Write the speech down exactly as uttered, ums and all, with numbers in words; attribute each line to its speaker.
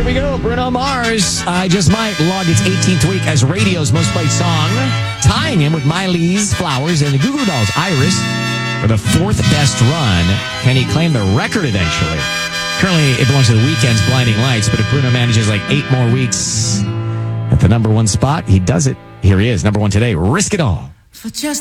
Speaker 1: we go. Bruno Mars, I Just Might, logged its eighteenth week as radio's most played song, tying him with Miley's Flowers and the Goo Goo Dolls' Iris for the fourth best run. Can he claim the record eventually? Currently, it belongs to The Weeknd's Blinding Lights, but if Bruno manages like eight more weeks at the number one spot, he does it. Here he is, number one today. Risk It All.
Speaker 2: For just